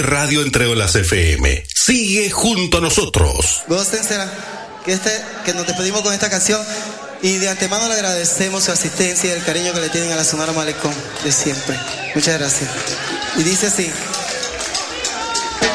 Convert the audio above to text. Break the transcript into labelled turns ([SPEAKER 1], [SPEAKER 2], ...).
[SPEAKER 1] Radio Entre Olas FM. Sigue junto a nosotros.
[SPEAKER 2] Gócensela, que nos despedimos con esta canción y de antemano le agradecemos su asistencia y el cariño que le tienen a la Sonora Malecón de siempre. Muchas gracias. Y dice así.